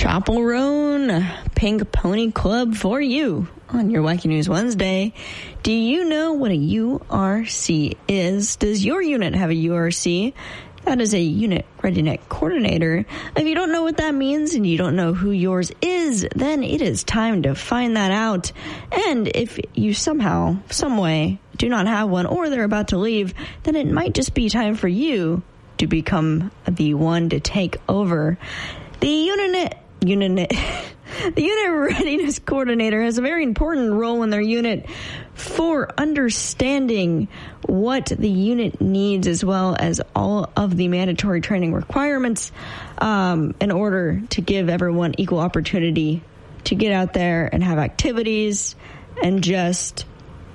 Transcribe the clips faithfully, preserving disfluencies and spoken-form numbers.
Chaperone Pink Pony Club for you on your Wacky News Wednesday. Do you know what a U R C is? Does your unit have a U R C? That is a unit readiness coordinator. If you don't know what that means and you don't know who yours is, then it is time to find that out. And if you somehow, some way, do not have one or they're about to leave, then it might just be time for you to become the one to take over. The unit, unit, the unit readiness coordinator has a very important role in their unit for understanding what the unit needs, as well as all of the mandatory training requirements, um, in order to give everyone equal opportunity to get out there and have activities and just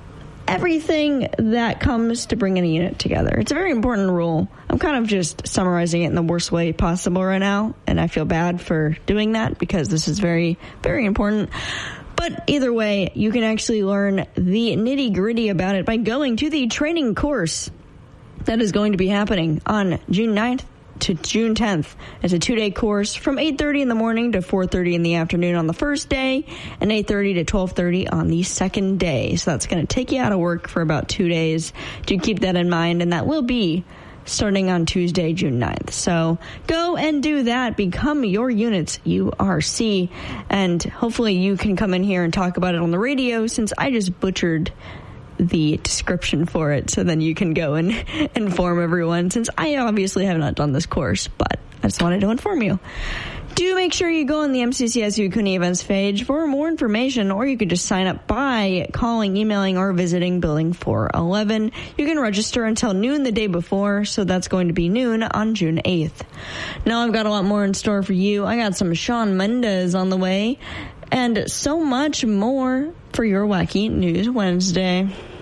everything that comes to bringing a unit together. It's a very important rule. I'm kind of just summarizing it in the worst way possible right now, and I feel bad for doing that because this is very, very important. But either way, you can actually learn the nitty-gritty about it by going to the training course that is going to be happening on June ninth to June tenth. It's a two-day course from eight thirty in the morning to four thirty in the afternoon on the first day and eight thirty to twelve thirty on the second day. So that's going to take you out of work for about two days. Do keep that in mind, and that will be starting on Tuesday, June ninth. So go and do that. Become your unit's U R C, and hopefully you can come in here and talk about it on the radio, since I just butchered the description for it, so then you can go and inform everyone, since I obviously have not done this course, but I just wanted to inform you. Do make sure you go on the M C C S U CUNY events page for more information, or you can just sign up by calling, emailing, or visiting Building four eleven. You can register until noon the day before, so that's going to be noon on June eighth. Now I've got a lot more in store for you. I got some Shawn Mendes on the way, and so much more for your Wacky News Wednesday.